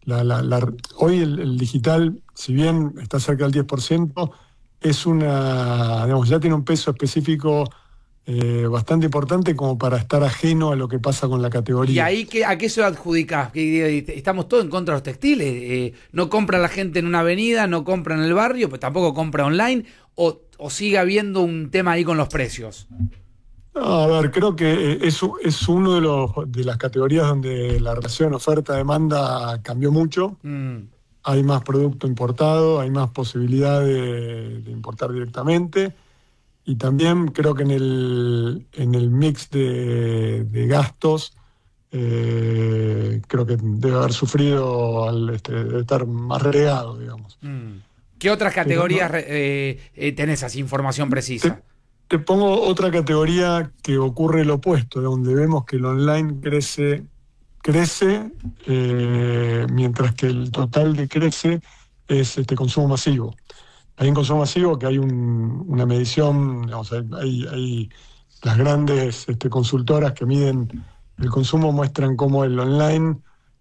hoy el digital, si bien está cerca del 10%, ya tiene un peso específico bastante importante como para estar ajeno a lo que pasa con la ¿Y categoría. ahí a qué se lo adjudicás? Que estamos todos en contra de los textiles. No compra la gente en una avenida, no compra en el barrio, pues tampoco compra online, o sigue habiendo un tema ahí con los precios. No, a ver, creo que es uno de las categorías donde la relación oferta-demanda cambió mucho. Hay más producto importado, hay más posibilidad de importar directamente. Y también creo que en el mix de gastos, creo que debe haber sufrido, debe estar más relegado, digamos. ¿Qué otras Pero categorías no, tenés así información te, precisa? te pongo otra categoría que ocurre lo opuesto, donde vemos que el online crece, mientras que el total decrece es consumo masivo. Hay un consumo masivo que hay una medición, digamos, hay las grandes consultoras que miden el consumo, muestran cómo el online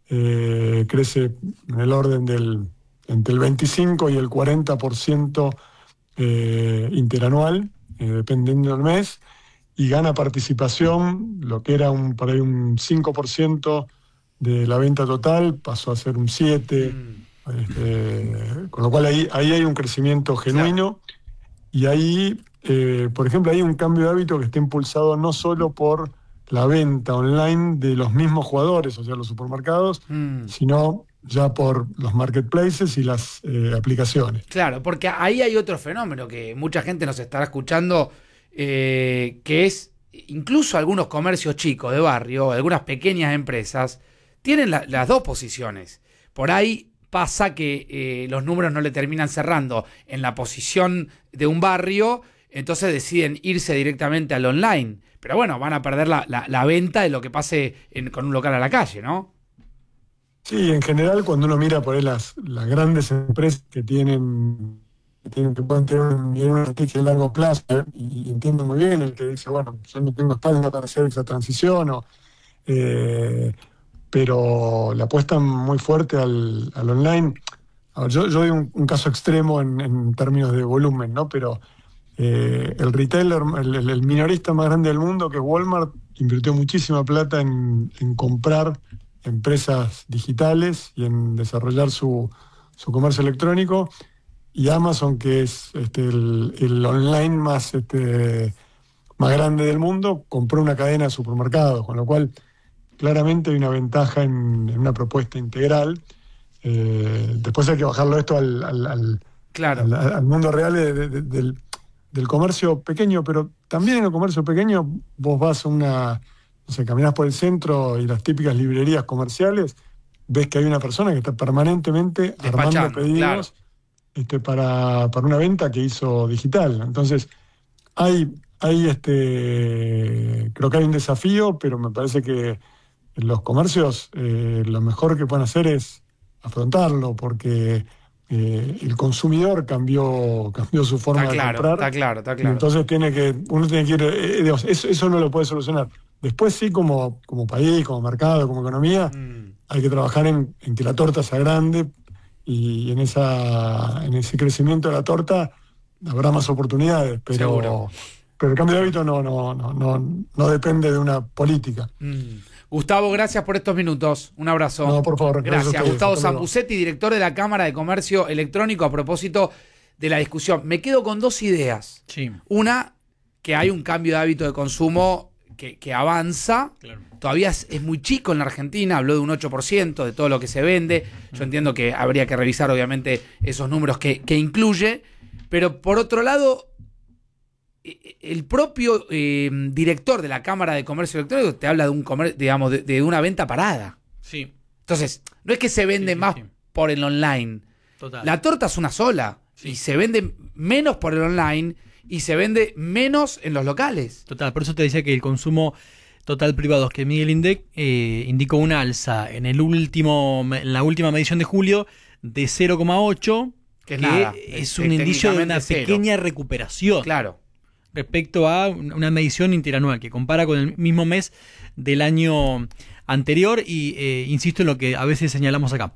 crece en el orden entre el 25 y el 40% interanual, dependiendo del mes, y gana participación, lo que era por ahí un 5% de la venta total, pasó a ser un 7%. Con lo cual ahí hay un crecimiento Claro. genuino y ahí, por ejemplo, hay un cambio de hábito que está impulsado no solo por la venta online de los mismos jugadores, o sea, los supermercados, sino ya por los marketplaces y las aplicaciones. Claro, porque ahí hay otro fenómeno que mucha gente nos estará escuchando, que es incluso algunos comercios chicos de barrio, algunas pequeñas empresas, tienen las dos posiciones. Por ahí pasa que los números no le terminan cerrando en la posición de un barrio, entonces deciden irse directamente al online. Pero bueno, van a perder la venta de lo que pase con un local a la calle, ¿no? Sí, en general, cuando uno mira por ahí las grandes empresas que pueden tener una estrategia de largo plazo, y entiendo muy bien el que dice, bueno, yo no tengo espalda para hacer esa transición, eh, pero le apuestan muy fuerte al online. A ver, yo doy un caso extremo en términos de volumen, ¿no? Pero el retailer, el minorista más grande del mundo, que es Walmart, invirtió muchísima plata en comprar empresas digitales y en desarrollar su comercio electrónico. Y Amazon, que es el online más grande del mundo, compró una cadena de supermercados, con lo cual claramente hay una ventaja en una propuesta integral. Después hay que bajarlo esto Claro. al mundo real del comercio pequeño, pero también en el comercio pequeño vos vas a no sé, caminás por el centro y las típicas librerías comerciales, ves que hay una persona que está permanentemente armando Despachando, claro. pedidos para una venta que hizo digital. Entonces, creo que hay un desafío, pero me parece que los comercios lo mejor que pueden hacer es afrontarlo, porque el consumidor cambió su Está forma de claro, comprar, está claro, está y claro. entonces uno tiene que ir, digamos, eso no lo puede solucionar. Después sí, como país, como mercado, como economía, hay que trabajar en que la torta sea grande, y en ese crecimiento de la torta habrá más oportunidades, Seguro. pero el cambio de hábito no depende de una política. Gustavo, gracias por estos minutos. Un abrazo. No, por favor, gracias a Gracias. ustedes. Gustavo Hasta luego. Sambucetti, director de la Cámara de Comercio Electrónico, a propósito de la discusión. Me quedo con dos ideas. Sí. Una, que hay un cambio de hábito de consumo que avanza. Claro. Todavía es muy chico en la Argentina, habló de un 8% de todo lo que se vende. Yo entiendo que habría que revisar, obviamente, esos números que incluye. Pero por otro lado, el propio director de la Cámara de Comercio Electrónico te habla de de una venta parada. Sí. Entonces, no es que se vende más por el online. Total. La torta es una sola. Sí. Y se vende menos por el online y se vende menos en los locales. Total, por eso te decía que el consumo total privado que mide el INDEC indicó una alza en la última medición de julio de 0,8, Que es nada, es un indicio de una técnicamente pequeña recuperación Claro. respecto a una medición interanual que compara con el mismo mes del año anterior y insisto en lo que a veces señalamos acá.